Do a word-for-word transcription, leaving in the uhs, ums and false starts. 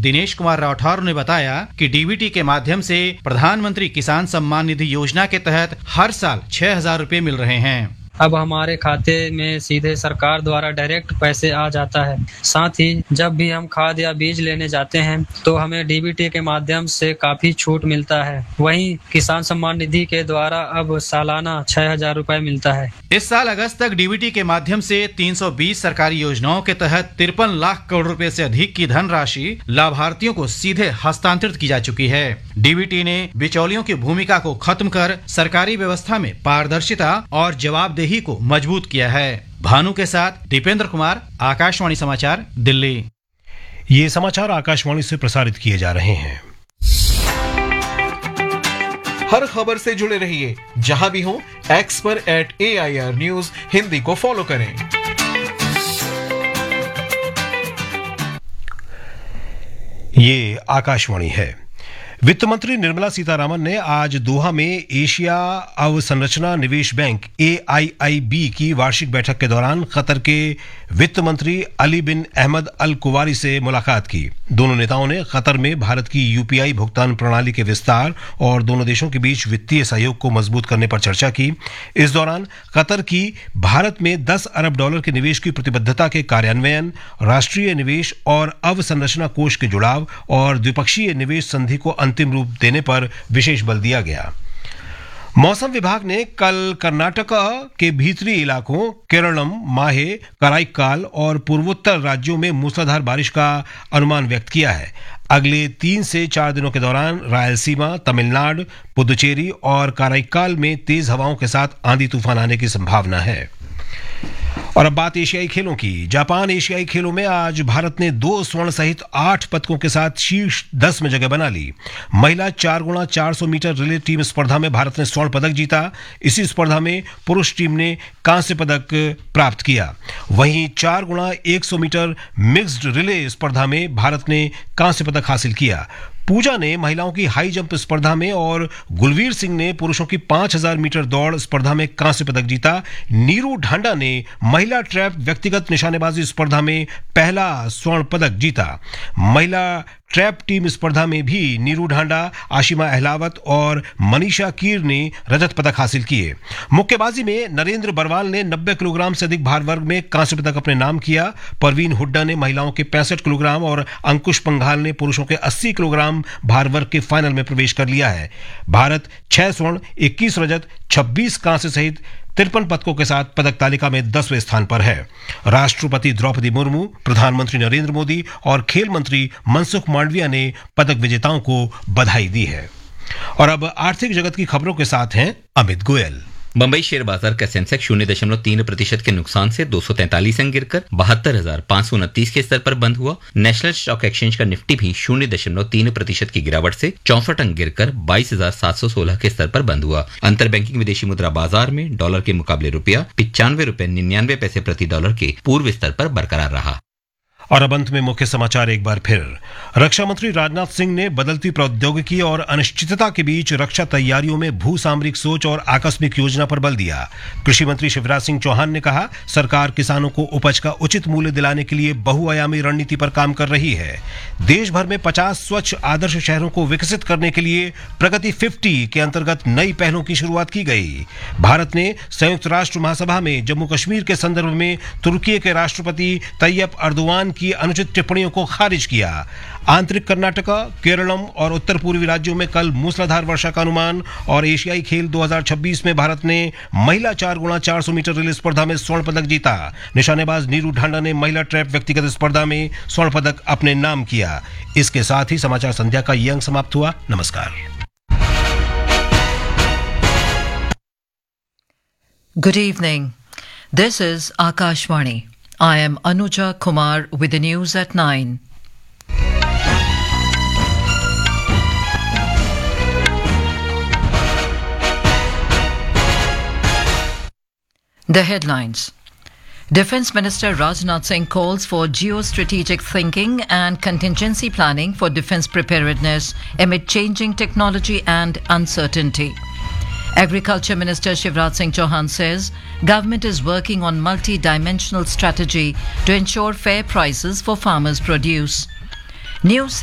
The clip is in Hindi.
दिनेश कुमार राठौर ने बताया कि डीबीटी के माध्यम से प्रधानमंत्री किसान सम्मान निधि योजना के तहत हर साल छह हजार रूपए मिल रहे हैं। अब हमारे खाते में सीधे सरकार द्वारा डायरेक्ट पैसे आ जाता है। साथ ही जब भी हम खाद या बीज लेने जाते हैं तो हमें डीबीटी के माध्यम से काफी छूट मिलता है। वहीं किसान सम्मान निधि के द्वारा अब सालाना छह हजार रूपए मिलता है। इस साल अगस्त तक डीबीटी के माध्यम से तीन सौ बीस सरकारी योजनाओं के तहत तिरपन लाख करोड़ रुपए से अधिक की धनराशि लाभार्थियों को सीधे हस्तांतरित की जा चुकी है। डीबीटी ने बिचौलियों की भूमिका को खत्म कर सरकारी व्यवस्था में पारदर्शिता और जवाबदेही को मजबूत किया है। भानु के साथ दीपेंद्र कुमार, आकाशवाणी समाचार, दिल्ली। ये समाचार आकाशवाणी से प्रसारित किए जा रहे हैं। हर खबर से जुड़े रहिए जहां भी हो, एक्स पर eight A I R news Hindi को फॉलो करें। ये आकाशवाणी है। वित्त मंत्री निर्मला सीतारामन ने आज दोहा में एशिया अवसंरचना निवेश बैंक ए आई आई बी की वार्षिक बैठक के दौरान कतर के वित्त मंत्री अली बिन अहमद अल कुवारी से मुलाकात की। दोनों नेताओं ने कतर में भारत की यू पी आई भुगतान प्रणाली के विस्तार और दोनों देशों के बीच वित्तीय सहयोग को मजबूत करने पर चर्चा की। इस दौरान कतर की भारत में दस अरब डॉलर के निवेश की प्रतिबद्धता के कार्यान्वयन, राष्ट्रीय निवेश और अवसंरचना कोष के जुड़ाव और द्विपक्षीय निवेश संधि को अंतिम रूप देने पर विशेष बल दिया गया। मौसम विभाग ने कल कर्नाटक के भीतरी इलाकों केरलम, माहे, कराईकाल और पूर्वोत्तर राज्यों में मूसलाधार बारिश का अनुमान व्यक्त किया है। अगले तीन से चार दिनों के दौरान रायलसीमा, तमिलनाडु, पुदुचेरी और कराईकाल में तेज हवाओं के साथ आंधी तूफान आने की संभावना है। और अब बात एशियाई खेलों की। जापान एशियाई खेलों में आज भारत ने दो स्वर्ण सहित आठ पदकों के साथ शीर्ष दस में जगह बना ली। महिला चार गुणा चार सौ मीटर रिले टीम स्पर्धा में भारत ने स्वर्ण पदक जीता। इसी स्पर्धा में पुरुष टीम ने कांस्य पदक प्राप्त किया। वहीं चार गुणा एक सौ मीटर मिक्स्ड रिले स्पर्धा में भारत ने कांस्य पदक हासिल किया। पूजा ने महिलाओं की हाई जंप स्पर्धा में और गुलवीर सिंह ने पुरुषों की पांच हजार मीटर दौड़ स्पर्धा में कांस्य पदक जीता। नीरू ढांडा ने महिला ट्रैप व्यक्तिगत निशानेबाजी स्पर्धा में पहला स्वर्ण पदक जीता। महिला ट्रैप टीम स्पर्धा में भी नीरू ढांडा, आशिमा अहलावत और मनीषा कीर ने रजत पदक हासिल किए। मुक्केबाजी में नरेंद्र बरवाल ने नब्बे किलोग्राम से अधिक भार वर्ग में कांस्य पदक अपने नाम किया। परवीन हुड्डा ने महिलाओं के पैंसठ किलोग्राम और अंकुश पंघाल ने पुरुषों के अस्सी किलोग्राम भार वर्ग के फाइनल में प्रवेश कर लिया है। भारत छह स्वर्ण, इक्कीस रजत, छब्बीस कांस्य सहित तिरपन पदकों के साथ पदक तालिका में दसवें स्थान पर है। राष्ट्रपति द्रौपदी मुर्मू, प्रधानमंत्री नरेंद्र मोदी और खेल मंत्री मनसुख मांडविया ने पदक विजेताओं को बधाई दी है। और अब आर्थिक जगत की खबरों के साथ हैं अमित गोयल। बंबई शेयर बाजार का सेंसेक्स शून्य दशमलव तीन प्रतिशत के नुकसान से दो सौ तैंतालीस अंक गिरकर बहत्तर हजार पांच सौ उनतीस के स्तर पर बंद हुआ। नेशनल स्टॉक एक्सचेंज का निफ्टी भी शून्य दशमलव तीन प्रतिशत की गिरावट से चौसठ अंक गिरकर बाईस हजार सात सौ सोलह के स्तर पर बंद हुआ। अंतर बैंकिंग विदेशी मुद्रा बाजार में डॉलर के मुकाबले रुपया पिचानवे रुपए निन्यानवे पैसे प्रति डॉलर के पूर्व स्तर पर बरकरार रहा। और अब अंत में मुख्य समाचार एक बार फिर। रक्षा मंत्री राजनाथ सिंह ने बदलती प्रौद्योगिकी और अनिश्चितता के बीच रक्षा तैयारियों में भू सामरिक सोच और आकस्मिक योजना पर बल दिया। कृषि मंत्री शिवराज सिंह चौहान ने कहा, सरकार किसानों को उपज का उचित मूल्य दिलाने के लिए बहुआयामी रणनीति पर काम कर रही है। देश भर में पचास स्वच्छ आदर्श शहरों को विकसित करने के लिए प्रगति पचास के अंतर्गत नई पहलों की शुरुआत की गई। भारत ने संयुक्त राष्ट्र महासभा में जम्मू कश्मीर के संदर्भ में तुर्की के राष्ट्रपति तैयब अर्दोआन की अनुचित टिप्पणियों को खारिज किया। आंतरिक कर्नाटक, केरलम और उत्तर पूर्वी राज्यों में कल मूसलाधार वर्षा का अनुमान। और एशियाई खेल दो हज़ार छब्बीस में भारत ने महिला चार गुणा चार सौ मीटर रिले स्पर्धा में स्वर्ण पदक जीता। निशानेबाज नीरू ढांडा ने महिला ट्रैप व्यक्तिगत स्पर्धा में स्वर्ण पदक अपने नाम किया। इसके साथ ही समाचार संध्या का ये अंक समाप्त हुआ। नमस्कार। Good evening. This is Akashvani. I am Anuja Kumar with the news at nine. The headlines. Defence Minister Rajnath Singh calls for geostrategic thinking and contingency planning for defence preparedness amid changing technology and uncertainty. Agriculture Minister Shivraj Singh Chauhan says government is working on multi-dimensional strategy to ensure fair prices for farmers' produce. New